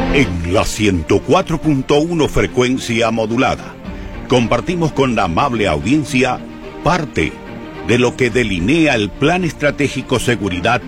En la 104.1 frecuencia modulada, compartimos con la amable audiencia parte de lo que delinea el Plan Estratégico Seguridad